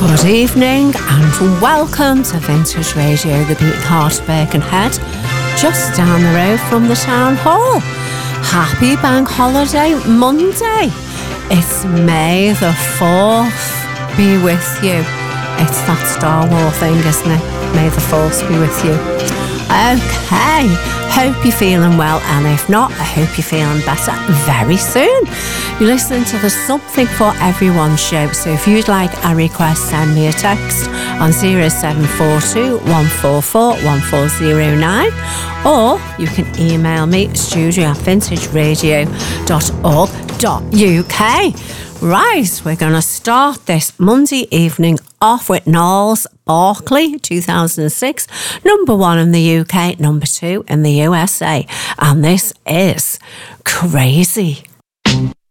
Good evening and welcome to Vintage Radio, the Beating Heart of Birkenhead, just down the road from the Town Hall. Happy Bank Holiday Monday. It's May the 4th be with you. It's that Star Wars thing, isn't it? May the 4th be with you. Okay, hope you're feeling well, and if not, I hope you're feeling better very soon. You're listening to the Something for Everyone show, so if you'd like a request, send me a text on 0742 144 1409, or you can email me studio@vintageradio.org.uk. Right, we're going to start this Monday evening off with Gnarls Barkley, 2006, number 1 in the UK, number 2 in the USA, and this is Crazy.